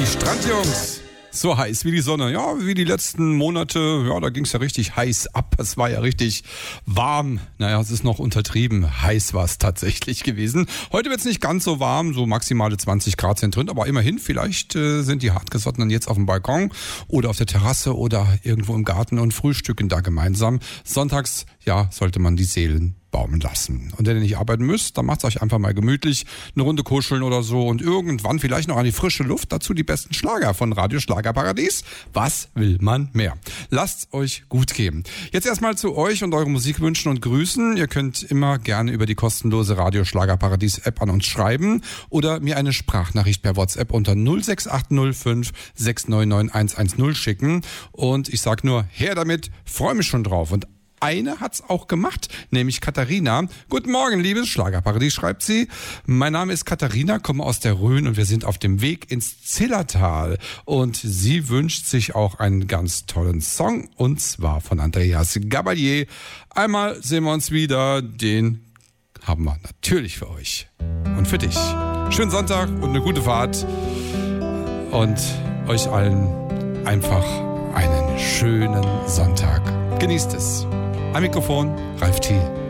Die Strandjungs. So heiß wie die Sonne. Ja, wie die letzten Monate. Ja, da ging es ja richtig heiß ab. Es war ja richtig warm. Naja, es ist noch untertrieben. Heiß war es tatsächlich gewesen. Heute wird es nicht ganz so warm. So maximale 20 Grad sind drin. Aber immerhin, vielleicht sind die Hartgesottenen jetzt auf dem Balkon oder auf der Terrasse oder irgendwo im Garten und frühstücken da gemeinsam. Sonntags, ja, sollte man die Seelen baumeln lassen. Und wenn ihr nicht arbeiten müsst, dann macht's euch einfach mal gemütlich, eine Runde kuscheln oder so und irgendwann vielleicht noch an die frische Luft, dazu die besten Schlager von Radio Schlagerparadies. Was will man mehr? Lasst's euch gut gehen. Jetzt erstmal zu euch und eure Musikwünschen und Grüßen. Ihr könnt immer gerne über die kostenlose Radio Schlagerparadies App an uns schreiben oder mir eine Sprachnachricht per WhatsApp unter 06805 699 110 schicken. Und ich sag nur, her damit, freue mich schon drauf. Und eine hat's auch gemacht, nämlich Katharina. Guten Morgen, liebes Schlagerparadies, schreibt sie. Mein Name ist Katharina, komme aus der Rhön und wir sind auf dem Weg ins Zillertal. Und sie wünscht sich auch einen ganz tollen Song, und zwar von Andreas Gabalier. Einmal sehen wir uns wieder, den haben wir natürlich für euch und für dich. Schönen Sonntag und eine gute Fahrt und euch allen einfach einen schönen Sonntag. Genießt es. Am Mikrofon Ralf T.